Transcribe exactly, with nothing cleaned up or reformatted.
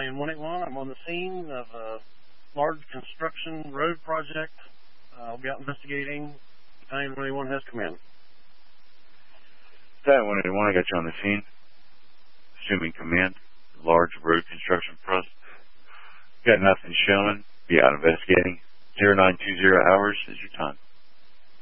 Battalion one eighty-one. I'm on the scene of a large construction road project. Uh, I'll be out investigating. Battalion one eighty-one has command. Battalion one eighty-one, I got you on the scene. Assuming command. Large road construction press. Got nothing showing. Be out investigating. zero nine two zero hours is your time.